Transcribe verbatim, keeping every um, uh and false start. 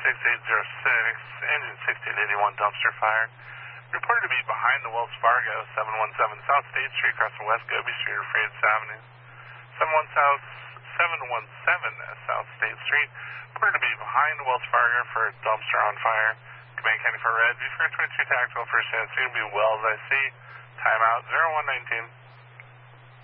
six eight zero six, engine sixteen eighty-one dumpster fire. Reported to be behind the Wells Fargo, seven one seven South State Street, crossing West Gobi Street or Freitas Avenue. seven one seven South State Street. Reported to be behind the Wells Fargo for a dumpster on fire. Command County for Red, V four twenty-two tactical, first chance, soon to be Wells, I C. Timeout zero one nineteen.